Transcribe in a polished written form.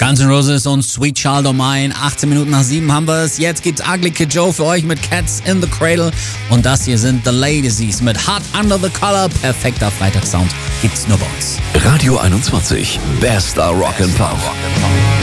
Guns N' Roses und Sweet Child O' Mine. 18 Minuten nach 7 haben wir es. Jetzt gibt's Ugly Kid Joe für euch mit Cats in the Cradle. Und das hier sind The Ladies mit Hot Under the Collar. Perfekter Freitagssound gibt's nur bei uns. Radio 21, bester Rock'n'Pop.